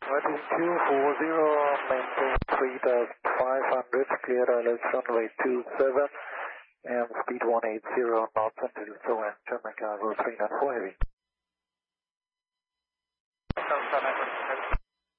Martin 240, maintain 3,500, clear ILS runway 27 and speed 180 knots until so enter Chicago 394 heavy.